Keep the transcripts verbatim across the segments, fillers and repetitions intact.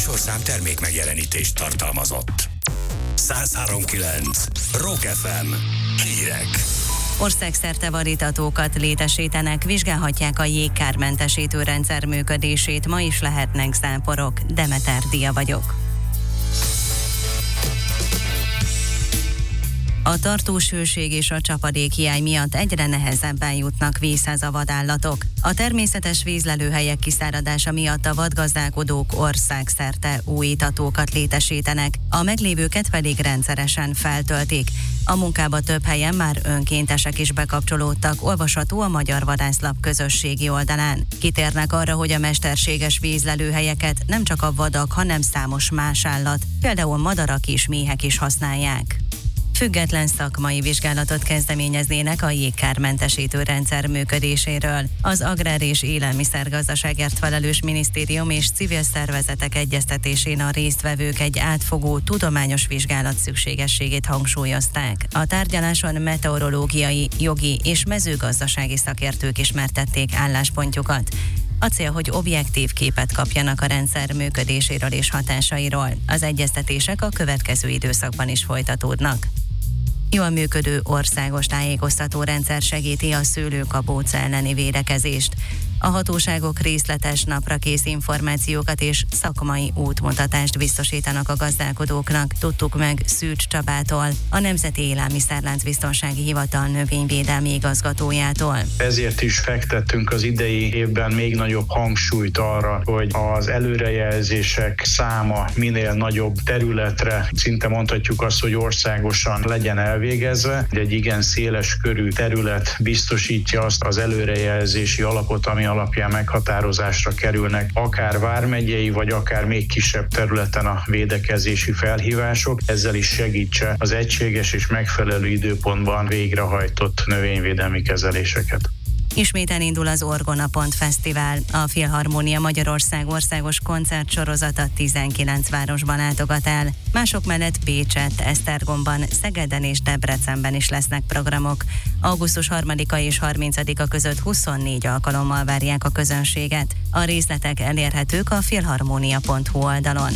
műsorszám termék megjelenítést tartalmazott. száz három kilenc Rock ef em hírek. Országszerte vadítatókat létesítenek, vizsgálhatják a jégkármentesítő rendszer működését, ma is lehetnek záporok. Demeter Dia vagyok. A tartós hőség és a csapadékhiány miatt egyre nehezebben jutnak vízhez a vadállatok. A természetes vízlelőhelyek kiszáradása miatt a vadgazdálkodók országszerte új itatókat létesítenek, a meglévőket pedig rendszeresen feltöltik. A munkába több helyen már önkéntesek is bekapcsolódtak, olvasható a Magyar Vadászlap közösségi oldalán. Kitérnek arra, hogy a mesterséges vízlelőhelyeket nem csak a vadak, hanem számos más állat, például madarak és méhek is használják. Független szakmai vizsgálatot kezdeményeznének a jégkármentesítő rendszer működéséről. Az Agrár és Élelmiszergazdaságért felelős minisztérium és civil szervezetek egyeztetésén a résztvevők egy átfogó, tudományos vizsgálat szükségességét hangsúlyozták. A tárgyaláson meteorológiai, jogi és mezőgazdasági szakértők ismertették álláspontjukat. A cél, hogy objektív képet kapjanak a rendszer működéséről és hatásairól. Az egyeztetések a következő időszakban is folytatódnak. Jól működő országos tájékoztató rendszer segíti a szőlőkabóc elleni védekezést. A hatóságok részletes naprakész információkat és szakmai útmutatást biztosítanak a gazdálkodóknak, tudtuk meg Szűcs Csabától, a Nemzeti Élelmiszerlánc Biztonsági Hivatal növényvédelmi igazgatójától. Ezért is fektettünk az idei évben még nagyobb hangsúlyt arra, hogy az előrejelzések száma minél nagyobb területre, szinte mondhatjuk azt, hogy országosan legyen elvégezve. Egy igen széles körű terület biztosítja azt az előrejelzési alapot, ami alapján meghatározásra kerülnek akár vármegyei, vagy akár még kisebb területen a védekezési felhívások. Ezzel is segítse az egységes és megfelelő időpontban végrehajtott növényvédelmi kezeléseket. Ismét elindul az Orgona Pont Fesztivál. A Filharmónia Magyarország országos koncertsorozata tizenkilenc városban látogat el. Mások mellett Pécsett, Esztergomban, Szegeden és Debrecenben is lesznek programok. augusztus harmadika és harmincadika között huszonnégy alkalommal várják a közönséget. A részletek elérhetők a filharmonia pont hu oldalon.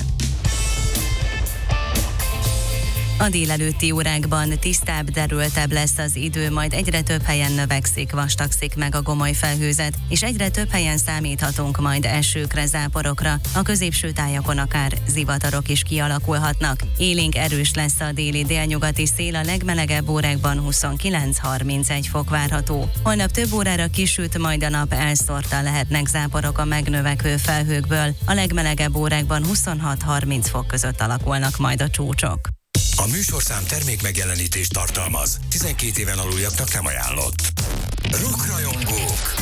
A délelőtti órákban tisztább, derültebb lesz az idő, majd egyre több helyen növekszik, vastagszik meg a gomoly felhőzet, és egyre több helyen számíthatunk majd esőkre, záporokra, a középső tájakon akár zivatarok is kialakulhatnak. Élénk erős lesz a déli délnyugati szél, a legmelegebb órákban huszonkilenc-harmincegy fok várható. Holnap több órára kisüt, majd a nap elszórtan lehetnek záporok a megnövekvő felhőkből, a legmelegebb órákban huszonhat-harminc fok között alakulnak majd a csúcsok. A műsorszám termék megjelenítést tartalmaz. tizenkét éven aluljaknak nem ajánlott. Rockrajongók,